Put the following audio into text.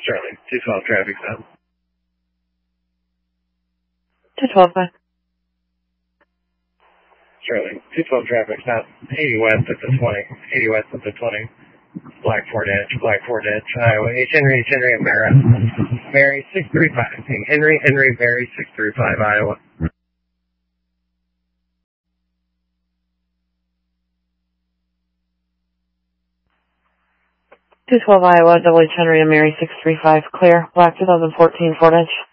Charlie, 212 traffic stop. 212, bye. Charlie, 212 traffic stop. 80 west at the 20. 80 west at the 20. Black Ford Edge, Highway. Henry, Mary 635. Henry, Mary 635, Iowa. 212 Iowa, WH Henry and Mary 635, clear. Black 2014 Ford Edge.